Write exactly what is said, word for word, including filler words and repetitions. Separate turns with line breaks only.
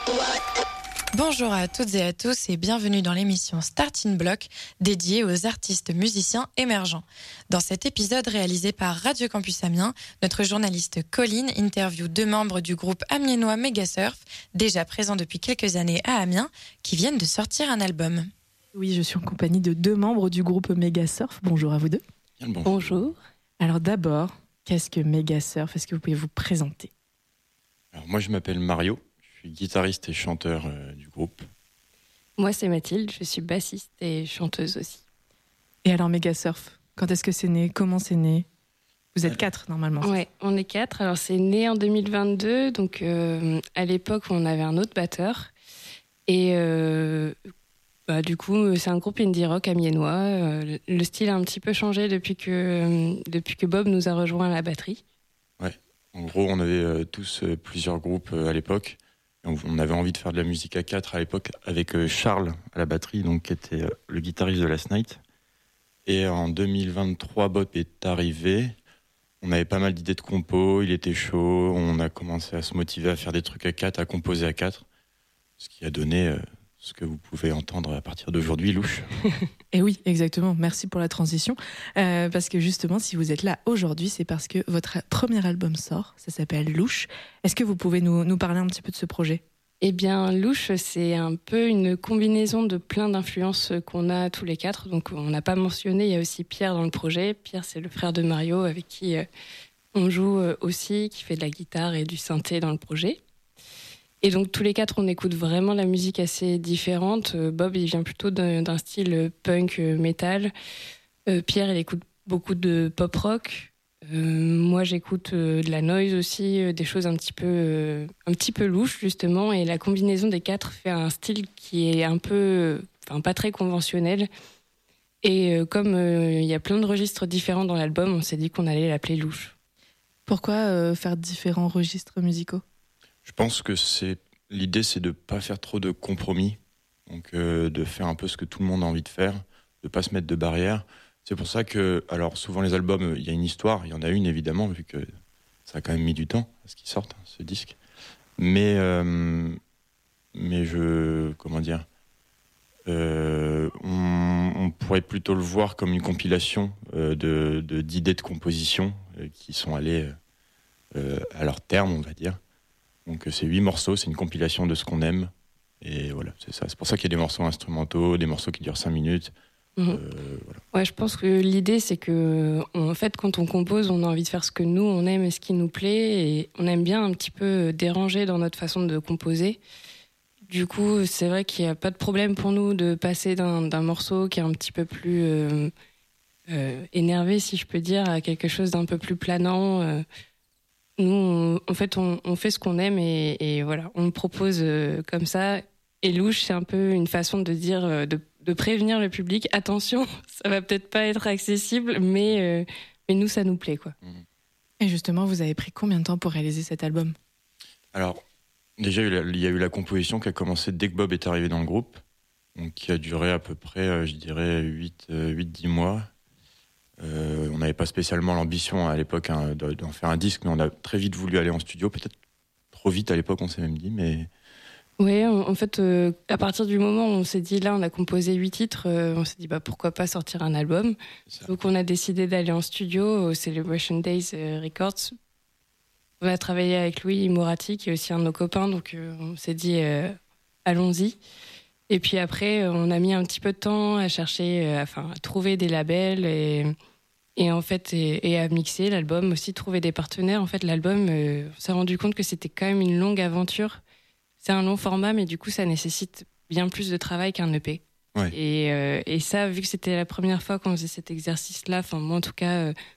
Bonjour à toutes et à tous et bienvenue dans l'émission Starting Block dédiée aux artistes musiciens émergents. Dans cet épisode réalisé par Radio Campus Amiens, notre journaliste Colline interviewe deux membres du groupe amiénois Megasurf, déjà présents depuis quelques années à Amiens, qui viennent de sortir un album.
Oui, je suis en compagnie de deux membres du groupe Megasurf. Bonjour à vous deux.
Bonjour.
Bonjour. Alors d'abord, qu'est-ce que Megasurf ? Est-ce que vous pouvez vous présenter ?
Alors moi je m'appelle Mario. Je suis guitariste et chanteur euh, du groupe.
Moi, c'est Mathilde, je suis bassiste et chanteuse aussi.
Et alors, Megasurf, quand est-ce que c'est né ? Comment c'est né ? Vous êtes quatre, normalement.
Ouais, on est quatre. Alors, c'est né en deux mille vingt-deux. Donc, euh, à l'époque, on avait un autre batteur. Et euh, bah, du coup, c'est un groupe indie rock amiénois. Euh, le style a un petit peu changé depuis que, euh, depuis que Bob nous a rejoint à la batterie.
Ouais, en gros, on avait euh, tous euh, plusieurs groupes euh, à l'époque. On avait envie de faire de la musique à quatre à l'époque avec Charles à la batterie, donc qui était le guitariste de Last Night. Et en deux mille vingt-trois, Bob est arrivé. On avait pas mal d'idées de compos, il était chaud. On a commencé à se motiver à faire des trucs à quatre, à composer à quatre. Ce qui a donné euh, ce que vous pouvez entendre à partir d'aujourd'hui, Louche.
Et oui, exactement. Merci pour la transition. Euh, parce que justement, si vous êtes là aujourd'hui, c'est parce que votre premier album sort. Ça s'appelle Louche. Est-ce que vous pouvez nous, nous parler un petit peu de ce projet ?
Eh bien, Louche, c'est un peu une combinaison de plein d'influences qu'on a tous les quatre. Donc, on n'a pas mentionné, il y a aussi Pierre dans le projet. Pierre, c'est le frère de Mario avec qui euh, on joue aussi, qui fait de la guitare et du synthé dans le projet. Et donc, tous les quatre, on écoute vraiment la musique assez différente. Bob, il vient plutôt d'un, d'un style punk, metal. Euh, Pierre, il écoute beaucoup de pop rock. Euh, moi, j'écoute euh, de la noise aussi, euh, des choses un petit peu, euh, un petit peu louches, justement. Et la combinaison des quatre fait un style qui est un peu, enfin, pas très conventionnel. Et euh, comme euh, il y a plein de registres différents dans l'album, on s'est dit qu'on allait l'appeler Louche.
Pourquoi euh, faire différents registres musicaux ?
Je pense que c'est l'idée, c'est de pas faire trop de compromis, donc euh, de faire un peu ce que tout le monde a envie de faire, de pas se mettre de barrières. C'est pour ça que, alors souvent les albums, il y a une histoire, il y en a une évidemment, vu que ça a quand même mis du temps à ce qu'il sorte, ce disque. Mais, euh, mais je, comment dire, euh, on, on pourrait plutôt le voir comme une compilation euh, de, de, d'idées de composition euh, qui sont allées euh, à leur terme, on va dire. Donc c'est huit morceaux, c'est une compilation de ce qu'on aime. Et voilà, c'est ça. C'est pour ça qu'il y a des morceaux instrumentaux, des morceaux qui durent cinq minutes.
Mmh.
Euh, voilà.
Ouais, je pense que l'idée, c'est que, en fait, quand on compose, on a envie de faire ce que nous, on aime et ce qui nous plaît. Et on aime bien un petit peu déranger dans notre façon de composer. Du coup, c'est vrai qu'il n'y a pas de problème pour nous de passer d'un, d'un morceau qui est un petit peu plus euh, euh, énervé, si je peux dire, à quelque chose d'un peu plus planant. Euh, Nous, on, en fait, on, on fait ce qu'on aime et, et voilà, on le propose euh, comme ça. Et Louche, c'est un peu une façon de dire, euh, de, de prévenir le public. Attention, ça va peut-être pas être accessible, mais, euh, mais nous, ça nous plaît, quoi.
Et justement, vous avez pris combien de temps pour réaliser cet album ?
Alors, déjà, il y a eu la, il y a eu la composition qui a commencé dès que Bob est arrivé dans le groupe, donc qui a duré à peu près, euh, je dirais, huit dix mois. Euh, on n'avait pas spécialement l'ambition à l'époque hein, d'en faire un disque, mais on a très vite voulu aller en studio, peut-être trop vite à l'époque, on s'est même dit, mais...
Oui, en fait, euh, à partir du moment où on s'est dit, là, on a composé huit titres, euh, on s'est dit, bah, pourquoi pas sortir un album ? Donc on a décidé d'aller en studio au Celebration Days euh, Records. On a travaillé avec Louis Morati, qui est aussi un de nos copains, donc euh, on s'est dit, euh, allons-y. Et puis après, on a mis un petit peu de temps à chercher, euh, enfin, à trouver des labels et, et en fait, et, et à mixer l'album, aussi trouver des partenaires. En fait, l'album, euh, on s'est rendu compte que c'était quand même une longue aventure. C'est un long format, mais du coup, ça nécessite bien plus de travail qu'un E P.
Ouais.
Et, euh, et ça, vu que c'était la première fois qu'on faisait cet exercice-là, enfin, moi en tout cas, euh,